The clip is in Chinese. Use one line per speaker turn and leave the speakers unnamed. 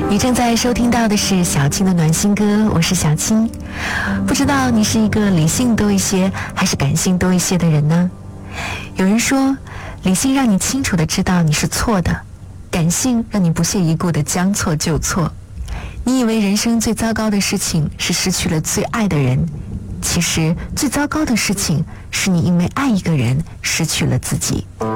你正在收听到的是小青的暖心歌，我是小青。不知道你是一个理性多一些还是感性多一些的人呢？有人说，理性让你清楚地知道你是错的，感性让你不屑一顾地将错就错。你以为人生最糟糕的事情是失去了最爱的人，其实最糟糕的事情是你因为爱一个人失去了自己。